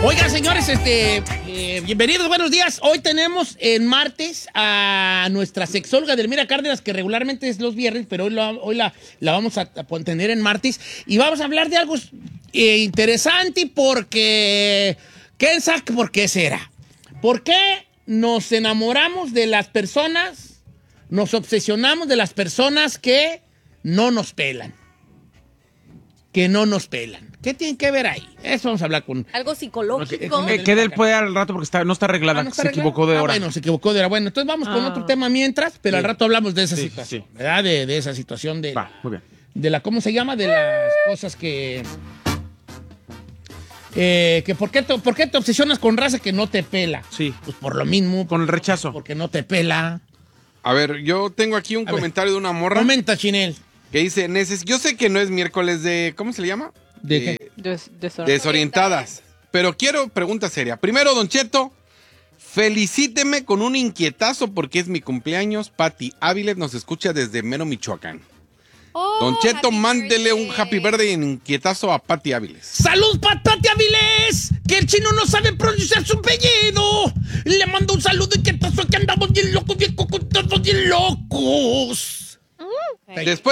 Oigan, señores, bienvenidos, buenos días. Hoy tenemos en martes a nuestra sexóloga Delmira Cárdenas, que regularmente es los viernes, pero hoy la vamos a tener en martes. Y vamos a hablar de algo interesante porque... ¿Quién sabe por qué será? ¿Por qué nos enamoramos de las personas, nos obsesionamos de las personas que no nos pelan? Que no nos pelan. ¿Qué tiene que ver ahí? Eso vamos a hablar con... Algo psicológico. Quede el poder al rato porque no está arreglada. ¿No está se arreglada? equivocó de hora. Bueno, se equivocó de hora. Bueno, entonces vamos con otro tema mientras, pero al rato hablamos de esa situación, sí. ¿verdad? De esa situación de... Va, muy bien. De la, ¿cómo se llama? De las cosas que ¿por qué te obsesionas con raza que no te pela? Sí. Pues por lo mismo. Con el rechazo. Porque no te pela. A ver, yo tengo aquí un comentario de una morra Comenta, Chinel. que dice, yo sé que no es miércoles de, ¿cómo se le llama? Desorientadas. Pero quiero pregunta seria. Primero, Don Cheto, felicíteme con un inquietazo porque es mi cumpleaños. Pati Áviles nos escucha desde Mero, Michoacán. Oh, Don Cheto, happy mándele birthday. un happy birthday en inquietazo a Pati Áviles. ¡Salud, Pati Avilés! Que el chino no sabe pronunciar su apellido. Le mando un saludo y que pasó que andamos bien locos, bien cocotados, bien locos. Después